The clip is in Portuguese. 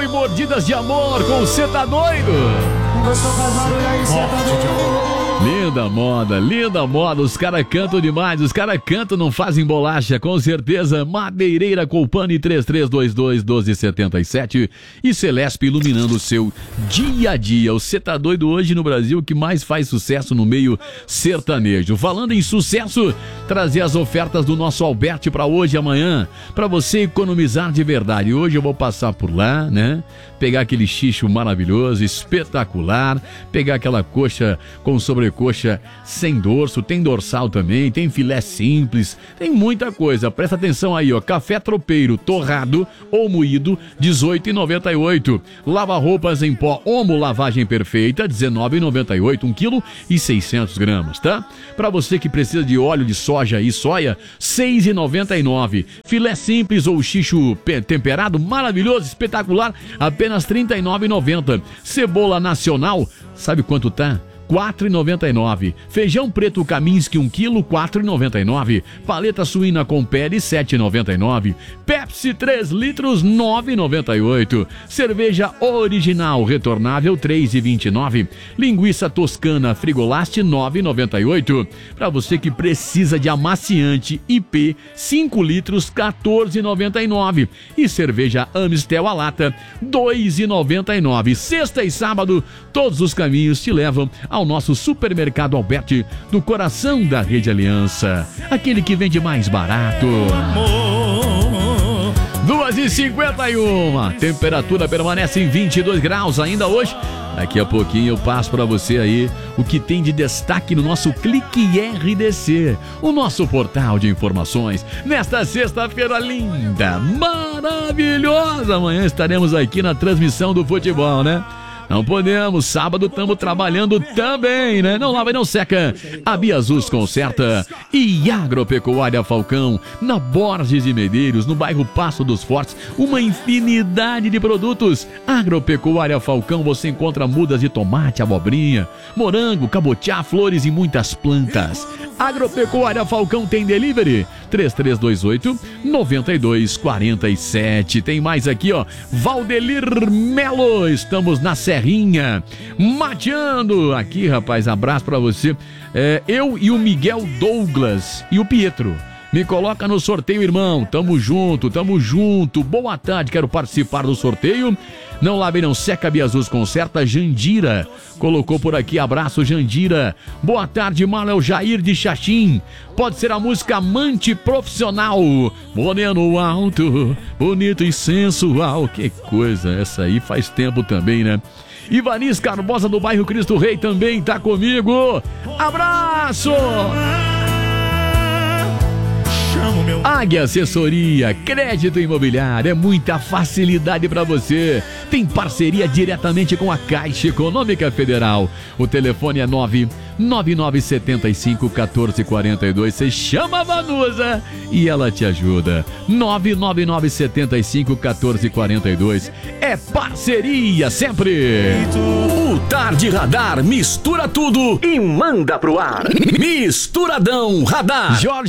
E mordidas de amor com Cê Tá Doido. Linda moda, os caras cantam demais, os caras cantam, não fazem bolacha, com certeza. Madeireira Colpani 3322-1277 e Celesp iluminando o seu dia a dia. O Cê Tá Doido hoje no Brasil, o que mais faz sucesso no meio sertanejo. Falando em sucesso, trazer as ofertas do nosso Alberti para hoje e amanhã, para você economizar de verdade. Hoje eu vou passar por lá, né? Pegar aquele xixo maravilhoso, espetacular, pegar aquela coxa com sobrecoxa sem dorso, tem dorsal também, tem filé simples, tem muita coisa. Presta atenção aí, ó, café tropeiro torrado ou moído, R$18,98. Lava-roupas em pó Omo lavagem perfeita, R$19,98, 1 kg e 600 gramas, tá? Para você que precisa de óleo de soja e soia, R$6,99. Filé simples ou xixo temperado, maravilhoso, espetacular, apenas R$39,90. Cebola nacional, sabe quanto tá? R$4,99. Feijão preto Kaminski 1 kg, R$4,99. Paleta suína com pele, R$7,99. Pepsi 3 litros, R$9,98. Cerveja original retornável, R$3,29. Linguiça toscana Frigolast, R$9,98. Para você que precisa de amaciante IP 5 litros, R$14,99. E cerveja Amstel a lata, R$2,99. Sexta e sábado, todos os caminhos te levam ao nosso supermercado Alberti, do coração da Rede Aliança, aquele que vende mais barato. 2h51, temperatura permanece em 22 graus ainda hoje. Daqui a pouquinho eu passo para você aí o que tem de destaque no nosso Clique RDC, o nosso portal de informações. Nesta sexta-feira linda, maravilhosa, amanhã estaremos aqui na transmissão do futebol, né? Não podemos, sábado estamos trabalhando também, né? Não lava e não seca. A Biazus conserta. E Agropecuária Falcão, na Borges de Medeiros, no bairro Passo dos Fortes, uma infinidade de produtos. Agropecuária Falcão, você encontra mudas de tomate, abobrinha, morango, cabotiá, flores e muitas plantas. Agropecuária Falcão tem delivery 3328-9247. Tem mais aqui, ó, Valdelir Melo, estamos na Serrinha, mateando aqui, rapaz, abraço pra você. Eu e o Miguel Douglas e o Pietro. Me coloca no sorteio, irmão. Tamo junto. Boa tarde, quero participar do sorteio. Não lave, não seca, Biazus conserta. Jandira colocou por aqui, abraço, Jandira. Boa tarde, Manuel Jair de Xaxim. Pode ser a música Amante Profissional. Moreno alto, bonito e sensual. Que coisa, essa aí faz tempo também, né? Ivanis Carbosa do bairro Cristo Rei também tá comigo. Abraço! Águia Assessoria, crédito imobiliário, é muita facilidade para você. Tem parceria diretamente com a Caixa Econômica Federal. O telefone é 99975-1442. Você chama a Vanusa e ela te ajuda. 99975-1442. É parceria sempre. O Tarde Radar mistura tudo e manda pro ar. Misturadão Radar. Jorge